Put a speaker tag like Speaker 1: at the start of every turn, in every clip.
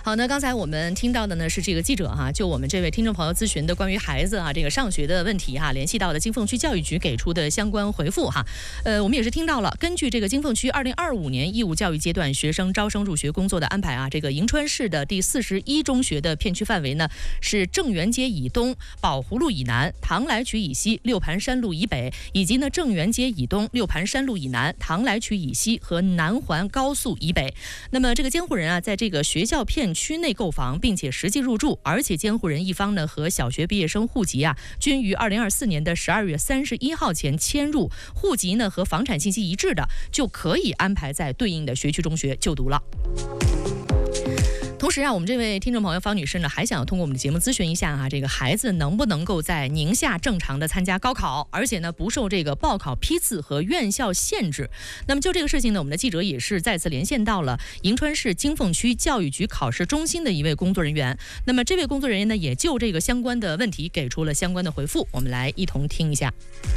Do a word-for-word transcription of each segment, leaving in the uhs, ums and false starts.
Speaker 1: 好，那刚才我们听到的呢是这个记者哈、啊，就我们这位听众朋友咨询的关于孩子啊这个上学的问题哈、啊，联系到的金凤区教育局给出的相关回复哈。呃，我们也是听到了，根据这个金凤区二零二五年义务教育阶段学生招生入学工作的安排啊，这个银川市的第四十一中学的片区范围呢是正源街以东、宝湖路以南、唐来渠以西、六盘山路以北，以及呢正源街以东、六盘山路以南、唐来渠以西和南环高速以北。那么这个监护人啊，在这个学校片区内购房，并且实际入住，而且监护人一方呢和小学毕业生户籍啊，均于二零二四年的十二月三十一号前迁入，户籍呢和房产信息一致的，就可以安排在对应的学区中学就读了。同时啊，我们这位听众朋友方女士呢，还想通过我们的节目咨询一下啊，这个孩子能不能够在宁夏正常的参加高考，而且呢不受这个报考批次和院校限制。那么就这个事情呢，我们的记者也是再次连线到了银川市金凤区教育局考试中心的一位工作人员。那么这位工作人员呢，也就这个相关的问题给出了相关的回复，我们来一同听一下。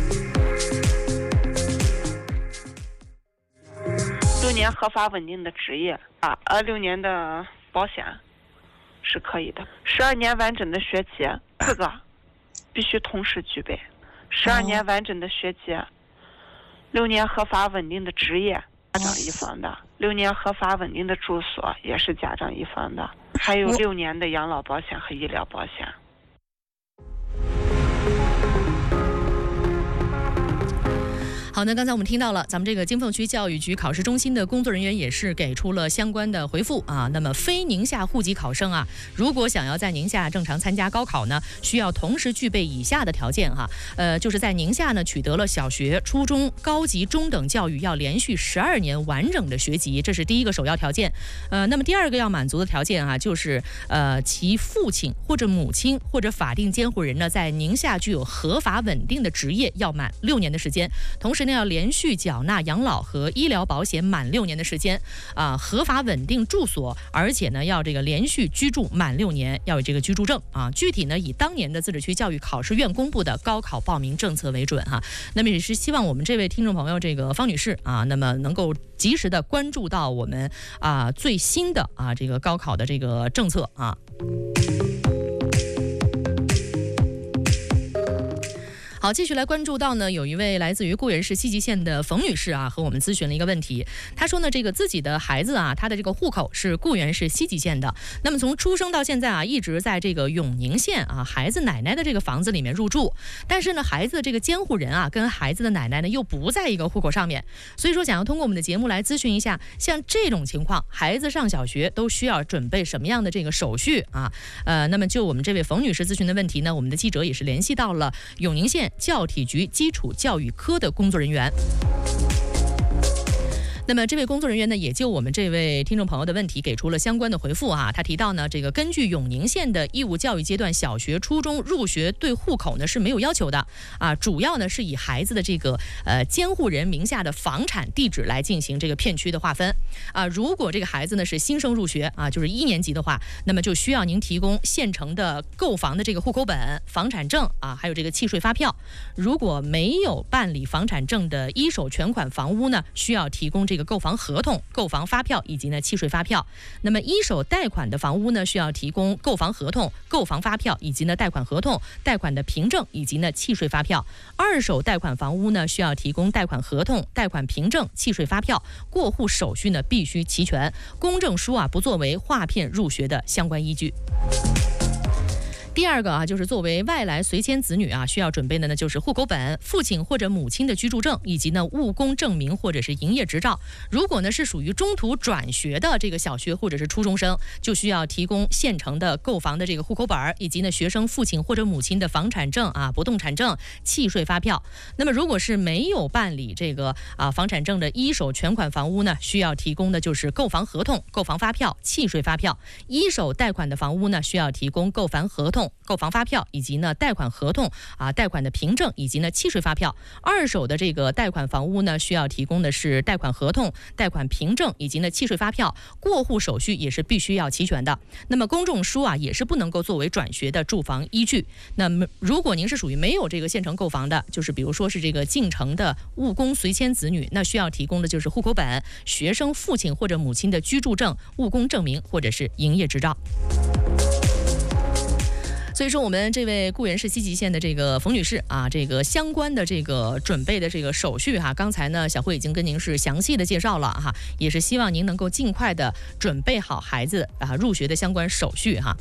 Speaker 2: 六年合法稳定的职业啊，呃，六年的保险是可以的。十二年完整的学籍，四个必须同时具备。十二年完整的学籍，六年合法稳定的职业，家长一方的；六年合法稳定的住所也是家长一方的。还有六年的养老保险和医疗保险。
Speaker 1: 好，那刚才我们听到了咱们这个金凤区教育局考试中心的工作人员也是给出了相关的回复啊。那么非宁夏户籍考生啊，如果想要在宁夏正常参加高考呢，需要同时具备以下的条件哈。呃，就是在宁夏呢取得了小学、初中、高级中等教育，要连续十二年完整的学籍，这是第一个首要条件。呃，那么第二个要满足的条件啊，就是呃其父亲或者母亲或者法定监护人呢，在宁夏具有合法稳定的职业要满六年的时间，同时呢要连续缴纳养老和医疗保险满六年的时间啊，合法稳定住所，而且呢要这个连续居住满六年，要有这个居住证啊。具体呢以当年的自治区教育考试院公布的高考报名政策为准哈。那么也是希望我们这位听众朋友这个方女士啊，那么能够及时的关注到我们啊最新的啊这个高考的这个政策啊。好，继续来关注到呢，有一位来自于固原市西吉县的冯女士啊，和我们咨询了一个问题。她说呢，这个自己的孩子啊，他的这个户口是固原市西吉县的，那么从出生到现在啊，一直在这个永宁县啊孩子奶奶的这个房子里面入住，但是呢，孩子的这个监护人啊，跟孩子的奶奶呢又不在一个户口上面，所以说想要通过我们的节目来咨询一下，像这种情况，孩子上小学都需要准备什么样的这个手续啊？呃，那么就我们这位冯女士咨询的问题呢，我们的记者也是联系到了永宁县教体局基础教育科的工作人员。那么这位工作人员呢，也就我们这位听众朋友的问题给出了相关的回复啊。他提到呢，这个根据永宁县的义务教育阶段小学、初中入学对户口呢是没有要求的啊，主要呢是以孩子的这个呃监护人名下的房产地址来进行这个片区的划分啊。如果这个孩子呢是新生入学啊，就是一年级的话，那么就需要您提供现成的购房的这个户口本、房产证啊，还有这个契税发票。如果没有办理房产证的一手全款房屋呢，需要提供这个购房合同、购房发票以及呢契税发票。那么一手贷款的房屋呢，需要提供购房合同、购房发票以及呢贷款合同、贷款的凭证以及呢契税发票。二手贷款房屋呢，需要提供贷款合同、贷款凭证、契税发票，过户手续呢必须齐全，公证书啊不作为划片入学的相关依据。第二个啊，就是作为外来随迁子女啊，需要准备的呢就是户口本、父亲或者母亲的居住证，以及呢务工证明或者是营业执照。如果呢是属于中途转学的这个小学或者是初中生，就需要提供现成的购房的这个户口本，以及呢学生父亲或者母亲的房产证啊、不动产证、契税发票。那么如果是没有办理这个啊房产证的一手全款房屋呢，需要提供的就是购房合同、购房发票、契税发票。一手贷款的房屋呢，需要提供购房合同、 同、购房发票以及呢贷款合同啊、贷款的凭证以及呢契税发票。二手的这个贷款房屋呢，需要提供的是贷款合同、贷款凭证以及呢契税发票，过户手续也是必须要齐全的。那么公证书啊，也是不能够作为转学的住房依据。那么如果您是属于没有这个县城购房的，就是比如说是这个进城的务工随迁子女，那需要提供的就是户口本、学生父亲或者母亲的居住证、务工证明或者是营业执照。所以说，我们这位固原市西吉县的这个冯女士啊，这个相关的这个准备的这个手续哈，刚才呢小慧已经跟您是详细的介绍了哈，也是希望您能够尽快的准备好孩子啊入学的相关手续哈。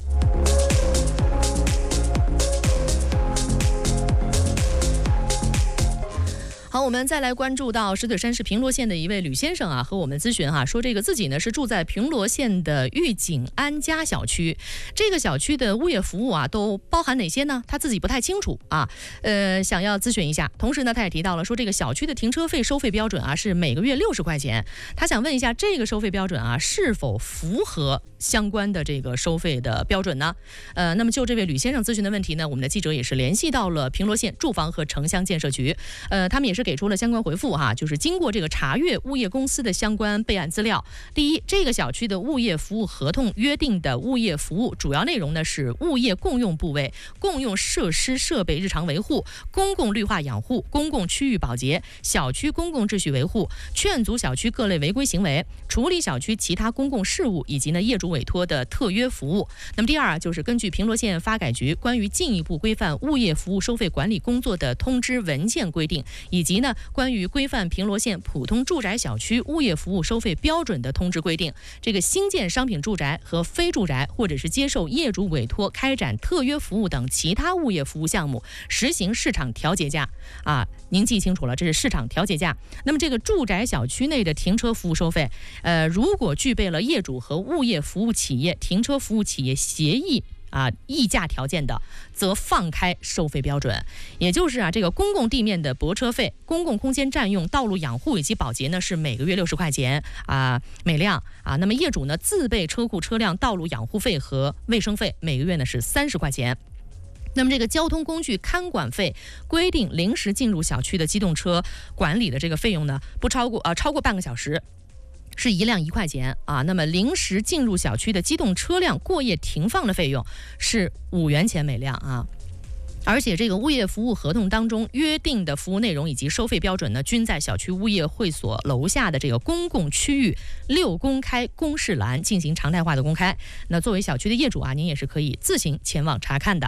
Speaker 1: 好，我们再来关注到石嘴山市平罗县的一位吕先生啊，和我们咨询哈，说这个自己呢是住在平罗县的玉景安家小区，这个小区的物业服务啊都包含哪些呢？他自己不太清楚啊，呃，想要咨询一下。同时呢，他也提到了说这个小区的停车费收费标准啊是每个月六十块钱，他想问一下这个收费标准啊是否符合相关的这个收费的标准呢？呃，那么就这位吕先生咨询的问题呢，我们的记者也是联系到了平罗县住房和城乡建设局，呃，他们也是给出了相关回复哈，就是经过这个查阅物业公司的相关备案资料，第一，这个小区的物业服务合同约定的物业服务主要内容呢是物业共用部位、共用设施设备日常维护、公共绿化养护、公共区域保洁、小区公共秩序维护、劝阻小区各类违规行为、处理小区其他公共事务以及呢业主委托的特约服务。那么第二啊，就是根据平罗县发改局关于进一步规范物业服务收费管理工作的通知文件规定，以及呢关于规范平罗县普通住宅小区物业服务收费标准的通知规定，这个新建商品住宅和非住宅或者是接受业主委托开展特约服务等其他物业服务项目实行市场调节价啊，您记清楚了，这是市场调节价。那么这个住宅小区内的停车服务收费，呃，如果具备了业主和物业服务企业停车服务企业协议啊，议价条件的，则放开收费标准。也就是啊，这个公共地面的泊车费、公共空间占用、道路养护以及保洁呢，是每个月六十块钱啊每辆啊。那么业主呢，自备车库车辆道路养护费和卫生费，每个月呢是三十块钱。那么这个交通工具看管费规定，临时进入小区的机动车管理的这个费用呢，不超过啊超过半个小时，是一辆一块钱啊。那么临时进入小区的机动车辆过夜停放的费用是五元钱每辆啊。而且这个物业服务合同当中约定的服务内容以及收费标准呢，均在小区物业会所楼下的这个公共区域六公开公示栏进行常态化的公开。那作为小区的业主啊，您也是可以自行前往查看的。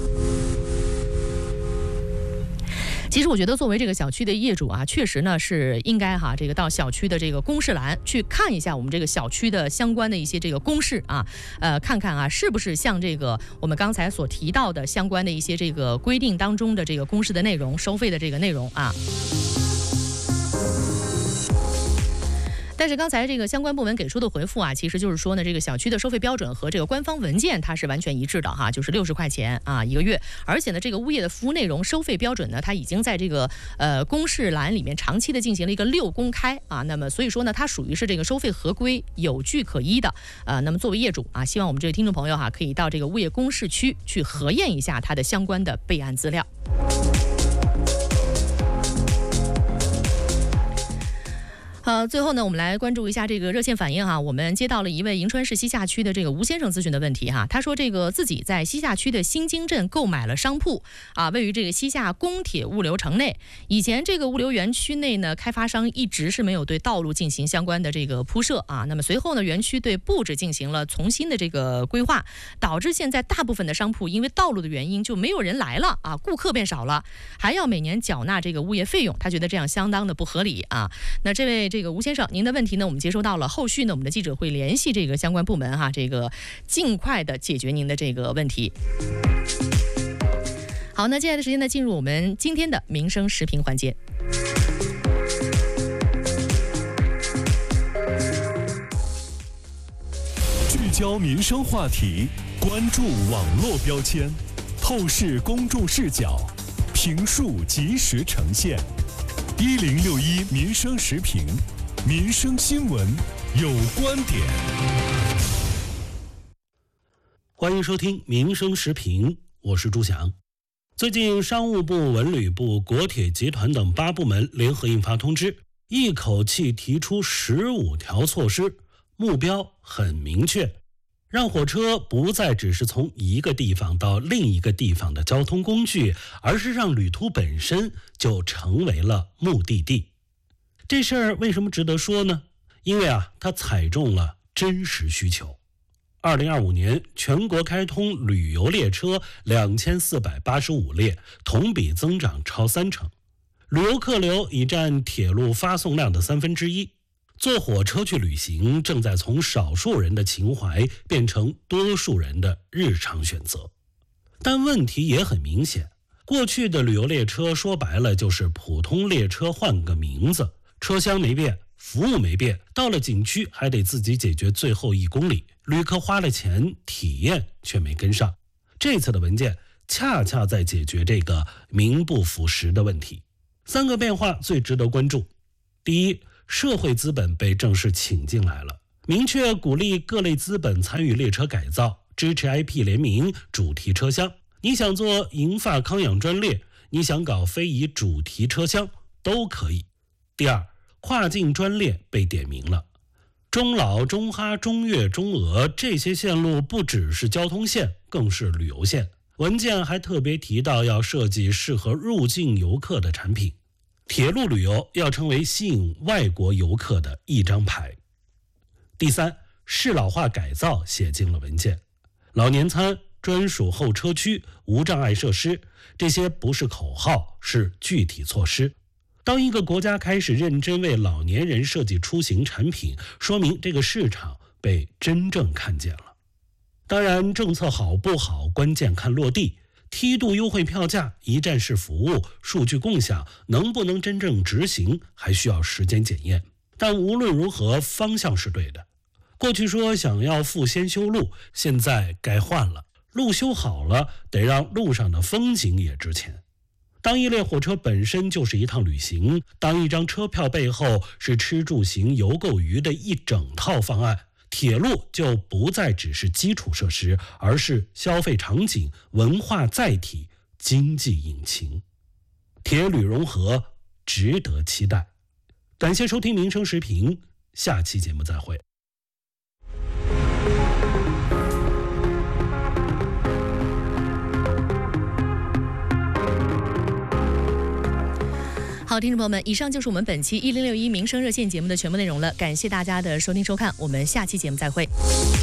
Speaker 1: 其实我觉得作为这个小区的业主啊，确实呢是应该哈，这个到小区的这个公示栏去看一下我们这个小区的相关的一些这个公示啊，呃，看看啊是不是像这个我们刚才所提到的相关的一些这个规定当中的这个公示的内容、收费的这个内容啊。但是刚才这个相关部门给出的回复啊，其实就是说呢，这个小区的收费标准和这个官方文件它是完全一致的哈，就是六十块钱啊一个月。而且呢，这个物业的服务内容、收费标准呢，它已经在这个呃公示栏里面长期的进行了一个六公开啊。那么所以说呢，它属于是这个收费合规、有据可依的。呃，那么作为业主啊，希望我们这位听众朋友哈、啊，可以到这个物业公示区去核验一下它的相关的备案资料。好，最后呢，我们来关注一下这个热线反映哈，我们接到了一位银川市西夏区的这个吴先生咨询的问题哈，他说这个自己在西夏区的新京镇购买了商铺啊，位于这个西夏公铁物流城内。以前这个物流园区内呢，开发商一直是没有对道路进行相关的这个铺设啊，那么随后呢，园区对布置进行了重新的这个规划，导致现在大部分的商铺因为道路的原因就没有人来了啊，顾客变少了，还要每年缴纳这个物业费用，他觉得这样相当的不合理啊。那这位这个吴先生，您的问题呢，我们接收到了，后续呢，我们的记者会联系这个相关部门哈，这个尽快的解决您的这个问题。好，那接下来的时间呢，进入我们今天的民生时评环节。
Speaker 3: 聚焦民生话题，关注网络标签，透视公众视角，评述及时呈现。一零六一民生时评，民生新闻有观点。
Speaker 4: 欢迎收听民生时评， 我是朱翔。最近商务部、文旅部、国铁集团等八部门联合印发通知，一口气提出十五条措施，目标很明确，让火车不再只是从一个地方到另一个地方的交通工具，而是让旅途本身就成为了目的地。这事儿为什么值得说呢？因为啊，它踩中了真实需求。二零二五年全国开通旅游列车两千四百八十五列，同比增长超三成。旅游客流已占铁路发送量的三分之一。坐火车去旅行正在从少数人的情怀变成多数人的日常选择。但问题也很明显，过去的旅游列车说白了就是普通列车换个名字，车厢没变，服务没变，到了景区还得自己解决最后一公里，旅客花了钱，体验却没跟上。这次的文件恰恰在解决这个名不符实的问题。三个变化最值得关注。第一，社会资本被正式请进来了，明确鼓励各类资本参与列车改造，支持 I P 联名主题车厢。你想做银发康养专列，你想搞非遗主题车厢都可以。第二，跨境专列被点名了，中老、中哈、中越、中俄这些线路不只是交通线，更是旅游线。文件还特别提到要设计适合入境游客的产品，铁路旅游要成为吸引外国游客的一张牌。第三，适老化改造写进了文件，老年餐、专属候车区、无障碍设施，这些不是口号，是具体措施。当一个国家开始认真为老年人设计出行产品，说明这个市场被真正看见了。当然，政策好不好，关键看落地。梯度优惠票价、一站式服务、数据共享能不能真正执行，还需要时间检验。但无论如何，方向是对的。过去说想要富先修路，现在该换了。路修好了，得让路上的风景也值钱。当一列火车本身就是一趟旅行，当一张车票背后是吃住行游购娱的一整套方案，铁路就不再只是基础设施，而是消费场景、文化载体、经济引擎。铁旅融合值得期待。感谢收听民生时评，下期节目再会。
Speaker 1: 好，听众朋友们，以上就是我们本期一零六一民生热线节目的全部内容了，感谢大家的收听收看，我们下期节目再会。